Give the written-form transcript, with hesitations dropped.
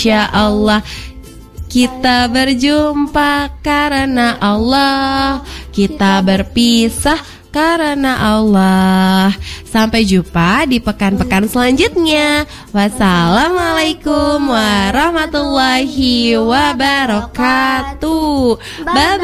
Insya Allah kita berjumpa karena Allah, kita berpisah karena Allah. Sampai jumpa di pekan-pekan selanjutnya. Wassalamualaikum warahmatullahi wabarakatuh. Bye.